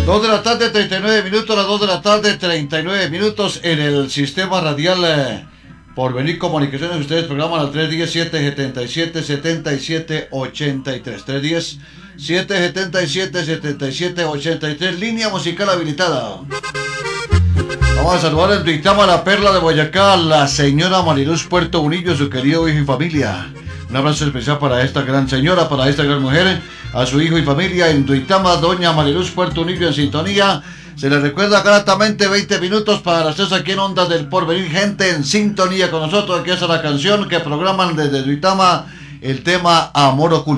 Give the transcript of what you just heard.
2 de la tarde, 39 minutos, las 2 de la tarde, 39 minutos en el sistema radial Porvenir Comunicaciones. Ustedes programan al 310-777-7783. 310-777-7783. Línea musical habilitada. Vamos a saludar en Duitama, la perla de Boyacá, a la señora Mariluz Puerto Unillo, su querido hijo y familia. Un abrazo especial para esta gran señora, para esta gran mujer, a su hijo y familia en Duitama, doña Mariluz Puerto Unillo en sintonía. Se les recuerda gratamente 20 minutos para las 3 aquí en Ondas del Porvenir. Gente en sintonía con nosotros, aquí es la canción que programan desde Duitama, el tema Amor Oculto.